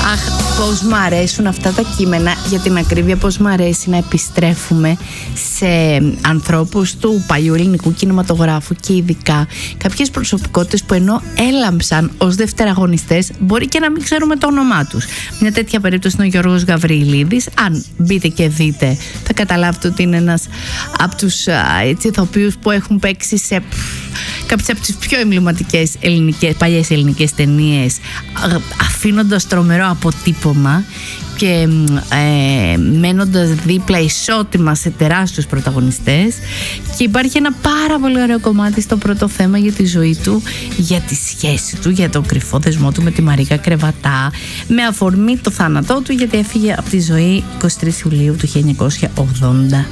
Αχ, πώς μ' αρέσουν αυτά τα κείμενα, για την ακρίβεια πώς μ' αρέσει να επιστρέφουμε σε ανθρώπους του παλιού ελληνικού κινηματογράφου και ειδικά κάποιες προσωπικότητες που ενώ έλαμψαν ως δευτεραγωνιστές μπορεί και να μην ξέρουμε το όνομά τους. Μια τέτοια περίπτωση είναι ο Γιώργος Γαβριλίδης. Αν μπείτε και δείτε θα καταλάβετε ότι είναι ένας από τους ηθοποιούς που έχουν παίξει σε κάποιες από τις πιο εμβληματικές παλιές ελληνικές ταινίες, αφήνοντας τρομερό αποτύπωμα και μένοντας δίπλα ισότιμα σε τεράστιους πρωταγωνιστές. Και υπάρχει ένα πάρα πολύ ωραίο κομμάτι στο πρώτο θέμα για τη ζωή του, για τη σχέση του, για τον κρυφό δεσμό του με τη Μαρίκα Κρεβατά, με αφορμή το θάνατό του, γιατί έφυγε από τη ζωή 23 Ιουλίου του 1980.